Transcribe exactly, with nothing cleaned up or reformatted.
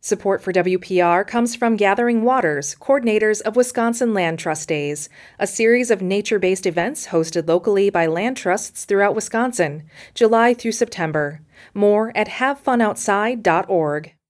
Support for W P R comes from Gathering Waters, coordinators of Wisconsin Land Trust Days, a series of nature-based events hosted locally by land trusts throughout Wisconsin, July through September. More at have fun outside dot org.